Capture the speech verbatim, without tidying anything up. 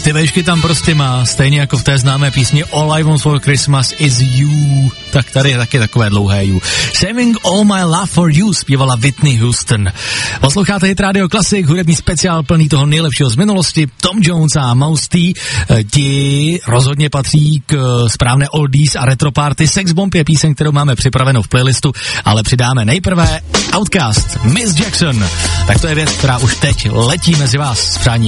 ty vešky tam prostě má, stejně jako v té známé písni All I Want for Christmas is You, tak tady je taky takové dlouhé You. Saving All My Love for You zpívala Whitney Houston. Posloucháte Hit Radio Classic, hudební speciál plný toho nejlepšího z minulosti. Tom Jones a Mouse T, ti rozhodně patří k správné oldies a retro party. Sex Bomb je píseň, kterou máme připravenou v playlistu, ale přidáme nejprve Outkast, Miss Jackson. Tak to je věc, která už teď letí mezi vás s přáním